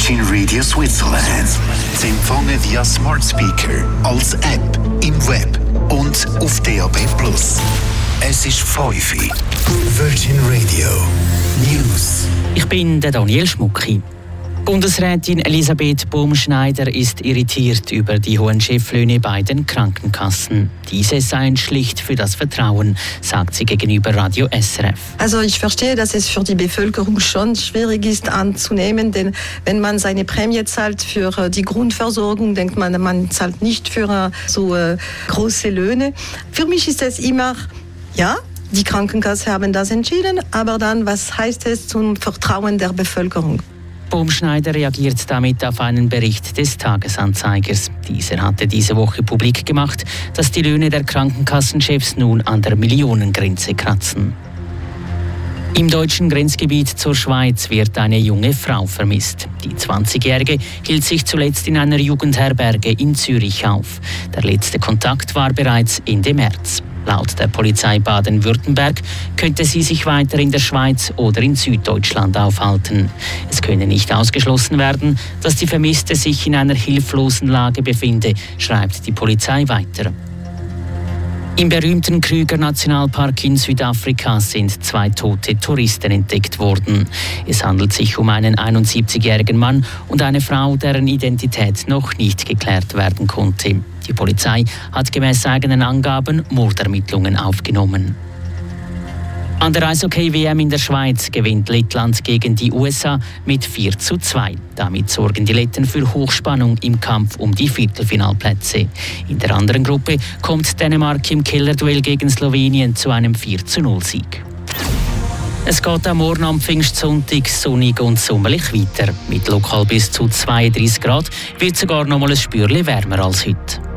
Virgin Radio Switzerland. Sie empfangen via Smart Speaker, als App, im Web und auf DAB+. Es ist 5 Uhr. Virgin Radio News. Ich bin der Daniel Schmucki. Bundesrätin Elisabeth Baumschneider ist irritiert über die hohen Cheflöhne bei den Krankenkassen. Diese seien schlicht für das Vertrauen, sagt sie gegenüber Radio SRF. Also ich verstehe, dass es für die Bevölkerung schon schwierig ist anzunehmen, denn wenn man seine Prämie zahlt für die Grundversorgung, denkt man, man zahlt nicht für so große Löhne. Für mich ist es immer, ja, die Krankenkassen haben das entschieden, aber dann, was heißt es zum Vertrauen der Bevölkerung? Baumschneider reagiert damit auf einen Bericht des Tagesanzeigers. Dieser hatte diese Woche publik gemacht, dass die Löhne der Krankenkassenchefs nun an der Millionengrenze kratzen. Im deutschen Grenzgebiet zur Schweiz wird eine junge Frau vermisst. Die 20-Jährige hielt sich zuletzt in einer Jugendherberge in Zürich auf. Der letzte Kontakt war bereits Ende März. Laut der Polizei Baden-Württemberg könnte sie sich weiter in der Schweiz oder in Süddeutschland aufhalten. Es könne nicht ausgeschlossen werden, dass die Vermisste sich in einer hilflosen Lage befinde, schreibt die Polizei weiter. Im berühmten Krüger-Nationalpark in Südafrika sind 2 tote Touristen entdeckt worden. Es handelt sich um einen 71-jährigen Mann und eine Frau, deren Identität noch nicht geklärt werden konnte. Die Polizei hat gemäß eigenen Angaben Mordermittlungen aufgenommen. An der Eishockey-WM in der Schweiz gewinnt Lettland gegen die USA mit 4:2. Damit sorgen die Letten für Hochspannung im Kampf um die Viertelfinalplätze. In der anderen Gruppe kommt Dänemark im Kellerduell gegen Slowenien zu einem 4:0-Sieg. Es geht am Morgen am Pfingstsonntag sonnig und sommerlich weiter. Mit lokal bis zu 32 Grad wird sogar noch mal ein Spürchen wärmer als heute.